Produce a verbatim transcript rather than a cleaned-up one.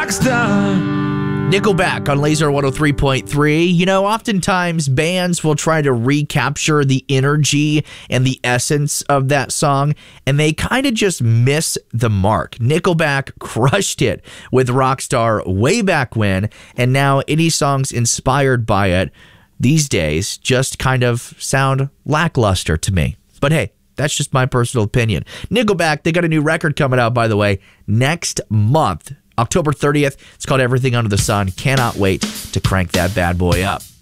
Rockstar. Nickelback on Laser one oh three point three. You know, oftentimes bands will try to recapture the energy and the essence of that song, and they kind of just miss the mark. Nickelback crushed it with Rockstar way back when, and now any songs inspired by it these days just kind of sound lackluster to me. But hey, that's just my personal opinion. Nickelback, they got a new record coming out, by the way, next month. October thirtieth. It's called Everything Under the Sun. Cannot wait to crank that bad boy up.